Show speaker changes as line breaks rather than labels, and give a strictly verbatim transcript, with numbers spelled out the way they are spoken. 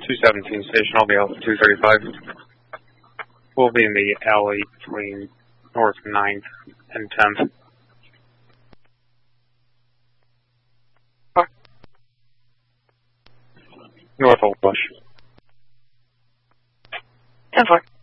two seventeen station, I'll be Alpha two thirty-five. We'll be in the alley between North ninth and tenth. North Old Bush.
ten four.